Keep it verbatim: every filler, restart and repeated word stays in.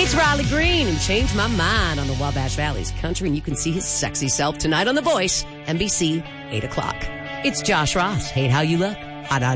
It's Riley Green and Change My Mind on the Wabash Valley's Country, and you can see his sexy self tonight on The Voice, N B C, eight o'clock. It's Josh Ross. Hate How You Look. Hot on